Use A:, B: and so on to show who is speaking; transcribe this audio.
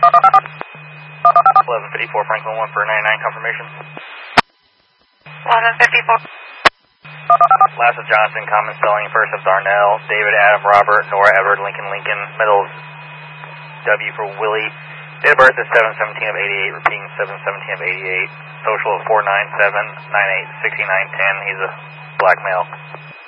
A: 1154 Franklin 1 for 99 confirmation.
B: 1154.
A: Last of Johnson, common spelling, first of Darnell, David, Adam, Robert, Nora, Edward, Lincoln, Lincoln, middle W for Willie. Date of birth is 7/17 of 88, repeating 7/17 of 88. Social of 497-98-6910. He's a black male.